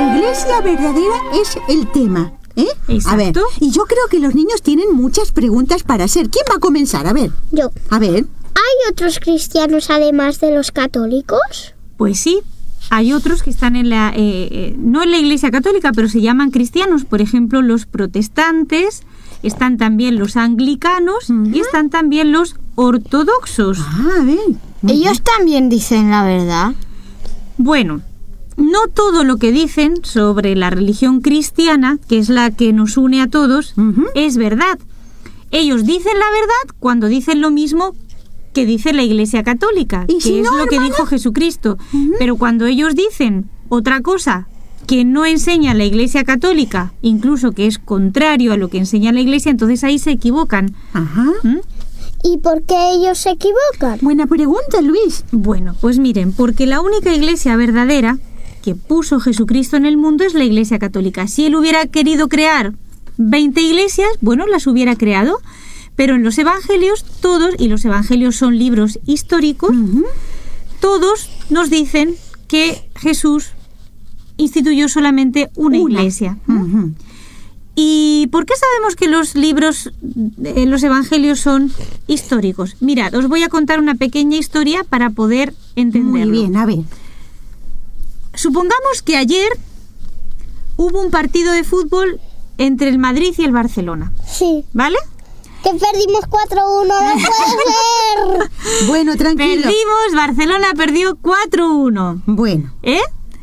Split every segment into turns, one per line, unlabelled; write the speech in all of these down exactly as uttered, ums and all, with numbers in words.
La iglesia verdadera es el tema, ¿eh?
Exacto.
A ver, y yo creo que los niños tienen muchas preguntas para hacer. ¿Quién va a comenzar? A ver.
Yo.
A ver.
¿Hay otros cristianos además de los católicos?
Pues sí, hay otros que están en la, eh, eh, no en la Iglesia Católica, pero se llaman cristianos. Por ejemplo, los protestantes, están también los anglicanos uh-huh. y están también los ortodoxos.
Ah, a ver.
¿Ellos también dicen la verdad?
Bueno, no todo lo que dicen sobre la religión cristiana, que es la que nos une a todos, uh-huh. es verdad. Ellos dicen la verdad cuando dicen lo mismo que dice la Iglesia Católica, que
si
es
no,
lo que
hermana?
dijo Jesucristo.
Uh-huh.
Pero cuando ellos dicen otra cosa que no enseña la Iglesia Católica, incluso que es contrario a lo que enseña la Iglesia, entonces ahí se equivocan.
Ajá.
¿Mm?
¿Y por qué ellos se equivocan?
Buena pregunta, Luis.
Bueno, pues miren, porque la única Iglesia verdadera que puso Jesucristo en el mundo es la Iglesia Católica. Si él hubiera querido crear veinte iglesias, bueno, las hubiera creado. Pero en los evangelios, todos, y los evangelios son libros históricos, uh-huh. todos nos dicen que Jesús instituyó solamente una, una. iglesia.
Uh-huh.
¿Y por qué sabemos que los libros, eh, los evangelios son históricos? Mirad, os voy a contar una pequeña historia para poder entenderlo.
Muy bien, a ver.
Supongamos que ayer hubo un partido de fútbol entre el Madrid y el Barcelona.
Sí.
¿Vale?
Que perdimos cuatro uno, no puede ser.
Bueno, tranquilo.
Perdimos, Barcelona perdió cuatro uno.
Bueno.
¿Eh?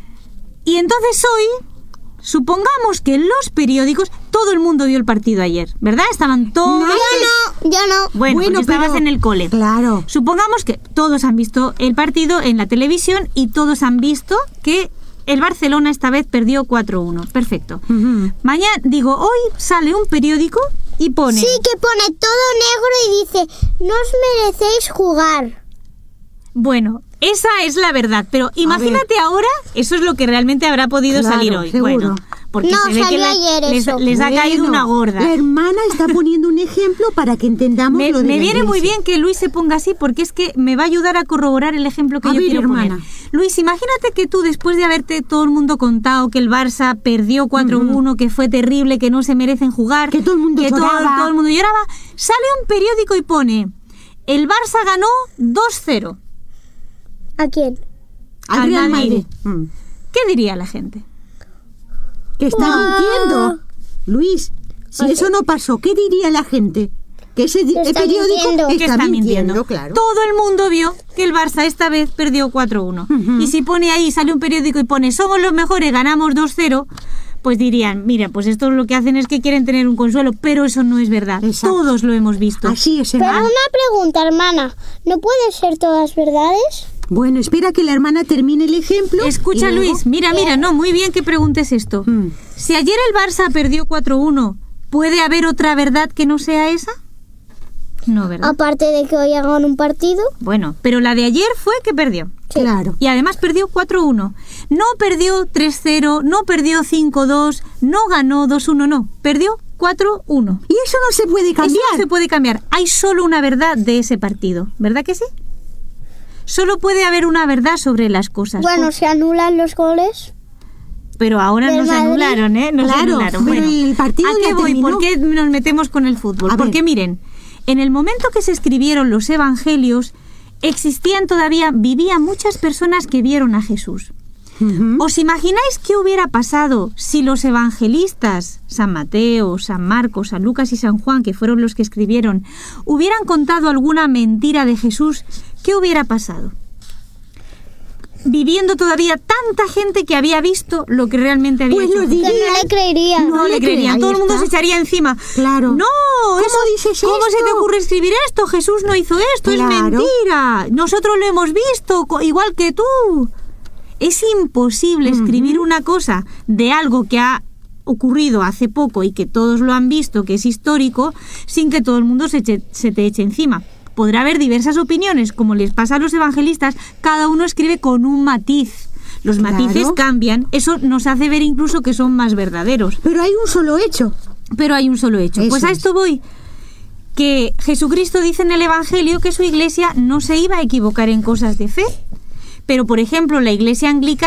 Y entonces hoy, supongamos que en los periódicos todo el mundo vio el partido ayer, ¿verdad? Estaban todos...
No, yo no, yo no.
Bueno,
bueno
porque estabas
pero...
en el cole.
Claro.
Supongamos que todos han visto el partido en la televisión y todos han visto que el Barcelona esta vez perdió cuatro uno. Perfecto.
Uh-huh.
Mañana, digo, hoy sale un periódico y pone...
Sí, que pone todo negro y dice, no os merecéis jugar.
Bueno, esa es la verdad, pero imagínate ahora, eso es lo que realmente habrá podido
Claro,
salir hoy.
seguro.
Bueno, porque
No,
se ve que
salió
le-
ayer
les,
eso.
les ha
Bueno,
caído una gorda.
La hermana está poniendo un ejemplo para que entendamos
Me,
lo de
me
la
viene muy
iglesia.
bien que Luis se ponga así porque es que me va a ayudar a corroborar el ejemplo que
A
yo
ver,
quiero
hermana.
poner. Luis, imagínate que tú, después de haberte todo el mundo contado que el Barça perdió cuatro uno, uh-huh. que fue terrible, que no se merecen jugar,
Que todo el mundo
que todo,
lloraba.
todo el mundo lloraba, sale un periódico y pone, el Barça ganó dos cero.
¿A quién?
Al
al
Real
Madrid.
Madrid. Mm.
¿Qué diría la gente?
Que está
Ah.
mintiendo. Luis, si
Oye.
eso no pasó, ¿qué diría la gente? Que ese di-
Está
periódico
mintiendo.
está,
Que está
mintiendo,
mintiendo.
claro.
Todo el mundo vio que el Barça esta vez perdió cuatro uno.
Ujú.
Y si pone ahí, sale un periódico y pone somos los mejores, ganamos dos cero, pues dirían, mira, pues esto lo que hacen es que quieren tener un consuelo, pero eso no es verdad.
Exacto.
Todos lo hemos visto.
Así es,
Pero
hermana.
una pregunta, hermana. ¿No pueden ser todas verdades?
Bueno, espera que la hermana termine el ejemplo.
Escucha,
y luego-
Luis, mira, mira, no, muy bien que preguntes esto.
Mm.
Si ayer el Barça perdió cuatro uno, ¿puede haber otra verdad que no sea esa? No, ¿verdad?
Aparte de que hoy hagan un partido.
Bueno, pero la de ayer fue que perdió.
Claro.
Y además perdió cuatro uno. No perdió tres cero, no perdió cinco dos, no ganó dos uno, no. Perdió cuatro uno.
Y eso no se puede cambiar.
Eso no se puede cambiar. Hay solo una verdad de ese partido. ¿Verdad que sí? Solo puede haber una verdad sobre las cosas.
Bueno,
Por-
se anulan los goles.
Pero ahora
¿Del
no se
Madrid?
anularon, ¿eh? No se
Claro,
anularon.
pero
Bueno,
el partido
¿a qué
ya
voy?
terminó.
¿Por qué nos metemos con el fútbol?
A
Porque
ver.
miren, en el momento que se escribieron los evangelios, existían todavía, vivían muchas personas que vieron a Jesús.
Ujú.
¿Os imagináis qué hubiera pasado si los evangelistas, San Mateo, San Marcos, San Lucas y San Juan, que fueron los que escribieron, hubieran contado alguna mentira de Jesús? ¿Qué hubiera pasado? Viviendo todavía tanta gente que había visto lo que realmente había
Pues
hecho
lo
Jesús.
Que
diría.
no le creería.
No,
No
le
le
creerían,
cree,
todo
ahí
el mundo
está.
se echaría encima.
Claro.
No,
¿Cómo
eso,
dices
¿cómo se te
esto?
ocurre escribir esto? Jesús no hizo esto,
Claro.
es mentira. Nosotros lo hemos visto, co- igual que tú. Es imposible escribir una cosa de algo que ha ocurrido hace poco y que todos lo han visto, que es histórico, sin que todo el mundo se, eche- se te eche encima. Podrá haber diversas opiniones, como les pasa a los evangelistas, cada uno escribe con un matiz. Los
Claro.
matices cambian, eso nos hace ver incluso que son más verdaderos.
Pero hay un solo hecho.
Pero hay un solo hecho.
Eso
Pues a
es.
esto voy. Que Jesucristo dice en el Evangelio que su iglesia no se iba a equivocar en cosas de fe. Pero, por ejemplo, la iglesia anglicana